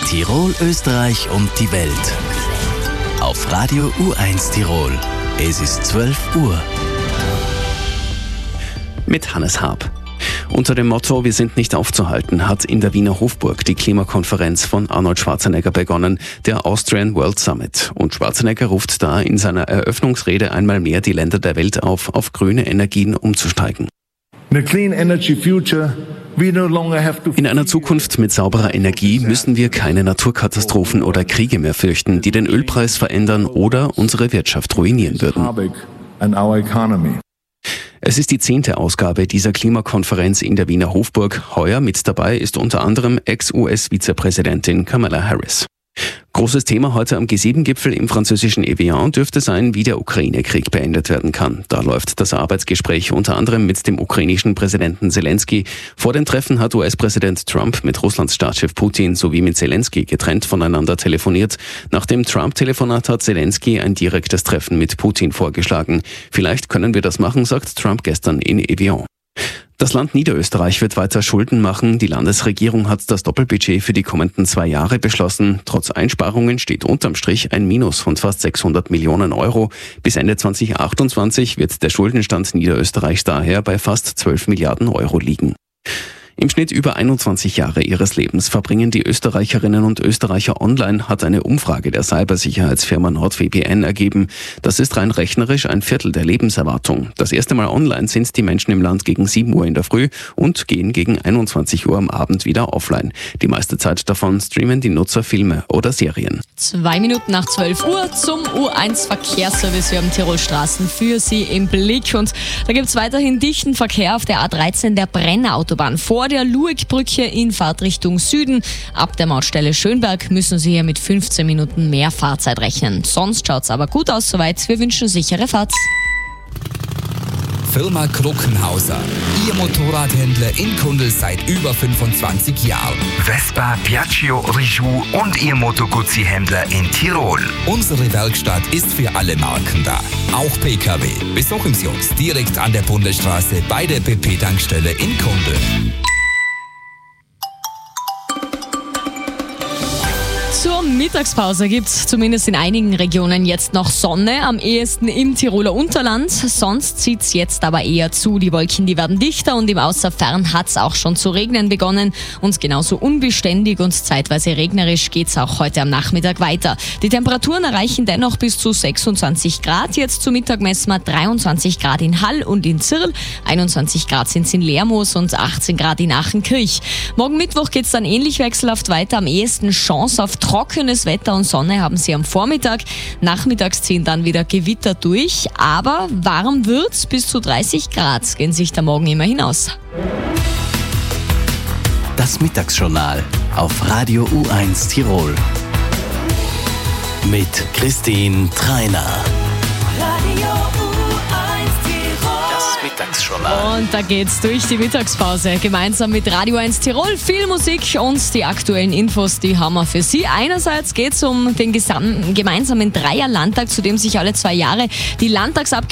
Tirol, Österreich und die Welt. Auf Radio U1 Tirol. Es ist 12 Uhr. Mit Hannes Haab. Unter dem Motto „Wir sind nicht aufzuhalten" hat in der Wiener Hofburg die Klimakonferenz von Arnold Schwarzenegger begonnen, der Austrian World Summit. Und Schwarzenegger ruft da in seiner Eröffnungsrede einmal mehr die Länder der Welt auf grüne Energien umzusteigen. In einer Zukunft mit sauberer Energie müssen wir keine Naturkatastrophen oder Kriege mehr fürchten, die den Ölpreis verändern oder unsere Wirtschaft ruinieren würden. Es ist die 10. Ausgabe dieser Klimakonferenz in der Wiener Hofburg. Heuer mit dabei ist unter anderem Ex-US-Vizepräsidentin Kamala Harris. Großes Thema heute am G7-Gipfel im französischen Evian dürfte sein, wie der Ukraine-Krieg beendet werden kann. Da läuft das Arbeitsgespräch unter anderem mit dem ukrainischen Präsidenten Zelensky. Vor dem Treffen hat US-Präsident Trump mit Russlands Staatschef Putin sowie mit Zelensky getrennt voneinander telefoniert. Nach dem Trump-Telefonat hat Zelensky ein direktes Treffen mit Putin vorgeschlagen. Vielleicht können wir das machen, sagt Trump gestern in Evian. Das Land Niederösterreich wird weiter Schulden machen. Die Landesregierung hat das Doppelbudget für die kommenden 2 Jahre beschlossen. Trotz Einsparungen steht unterm Strich ein Minus von fast 600 Millionen Euro. Bis Ende 2028 wird der Schuldenstand Niederösterreichs daher bei fast 12 Milliarden Euro liegen. Im Schnitt über 21 Jahre ihres Lebens verbringen die Österreicherinnen und Österreicher online, hat eine Umfrage der Cybersicherheitsfirma NordVPN ergeben. Das ist rein rechnerisch ein Viertel der Lebenserwartung. Das erste Mal online sind die Menschen im Land gegen 7 Uhr in der Früh und gehen gegen 21 Uhr am Abend wieder offline. Die meiste Zeit davon streamen die Nutzer Filme oder Serien. 2 Minuten nach 12 Uhr zum U1 Verkehrsservice. Wir haben Tirol Straßen für Sie im Blick und da gibt es weiterhin dichten Verkehr auf der A13 der Brenner-Autobahn. Vor der Luegbrücke in Fahrtrichtung Süden. Ab der Mautstelle Schönberg müssen Sie hier mit 15 Minuten mehr Fahrzeit rechnen. Sonst schaut's aber gut aus soweit. Wir wünschen sichere Fahrt. Firma Kruckenhauser. Ihr Motorradhändler in Kundl seit über 25 Jahren. Vespa, Piaggio, Rijou und Ihr Moto Guzzi-Händler in Tirol. Unsere Werkstatt ist für alle Marken da. Auch PKW. Besuchen Sie uns direkt an der Bundesstraße bei der BP-Tankstelle in Kundl. Zur Mittagspause gibt's zumindest in einigen Regionen jetzt noch Sonne, am ehesten im Tiroler Unterland. Sonst zieht's jetzt aber eher zu. Die Wolken, die werden dichter und im Außerfern hat's auch schon zu regnen begonnen. Und genauso unbeständig und zeitweise regnerisch geht's auch heute am Nachmittag weiter. Die Temperaturen erreichen dennoch bis zu 26 Grad. Jetzt zu Mittag messen wir 23 Grad in Hall und in Zirl, 21 Grad sind's in Lermoos und 18 Grad in Achenkirch. Morgen Mittwoch geht's dann ähnlich wechselhaft weiter. Am ehesten Chance auf trockenes Wetter und Sonne haben Sie am Vormittag. Nachmittags ziehen dann wieder Gewitter durch, aber warm wird's, bis zu 30 Grad gehen sich der Morgen immer hinaus. Das Mittagsjournal auf Radio U1 Tirol. Mit Christine Treiner. Mittagsjournal. Und da geht's durch die Mittagspause. Gemeinsam mit Radio 1 Tirol. Viel Musik und die aktuellen Infos, die haben wir für Sie. Einerseits geht's um den gemeinsamen Dreierlandtag, zu dem sich alle 2 Jahre die